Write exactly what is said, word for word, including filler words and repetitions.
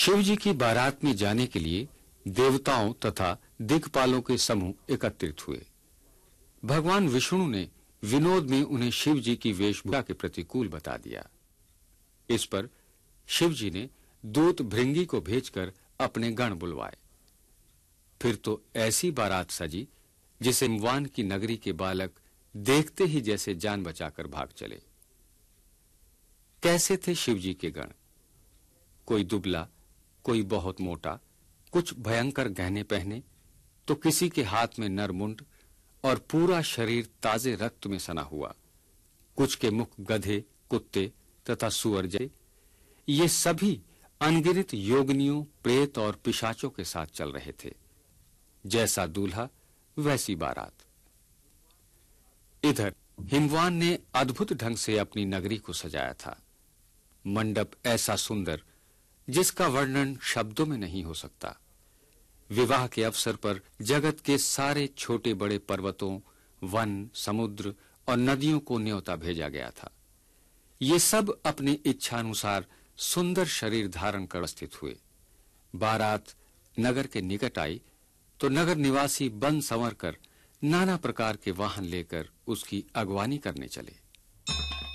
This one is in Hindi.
शिव जी की बारात में जाने के लिए देवताओं तथा दिक्पालों के समूह एकत्रित हुए। भगवान विष्णु ने विनोद में उन्हें शिव जी की वेशभूषा के प्रतिकूल बता दिया। इस पर शिव जी ने दूत भृंगी को भेजकर अपने गण बुलवाए। फिर तो ऐसी बारात सजी जिसे हिमवान की नगरी के बालक देखते ही जैसे जान बचाकर भाग चले। कैसे थे शिव जी के गण? कोई दुबला, कोई बहुत मोटा, कुछ भयंकर गहने पहने, तो किसी के हाथ में नरमुंड और पूरा शरीर ताजे रक्त में सना हुआ। कुछ के मुख गधे, कुत्ते तथा सुअर जैसे। ये सभी अनगिनत योगिनियों, प्रेत और पिशाचों के साथ चल रहे थे। जैसा दूल्हा वैसी बारात। इधर हिमवान ने अद्भुत ढंग से अपनी नगरी को सजाया था। मंडप ऐसा सुंदर जिसका वर्णन शब्दों में नहीं हो सकता। विवाह के अवसर पर जगत के सारे छोटे बड़े पर्वतों, वन, समुद्र और नदियों को न्योता भेजा गया था। ये सब अपनी इच्छानुसार सुंदर शरीर धारण कर स्थित हुए। बारात नगर के निकट आई तो नगर निवासी बन संवर कर नाना प्रकार के वाहन लेकर उसकी अगवानी करने चले।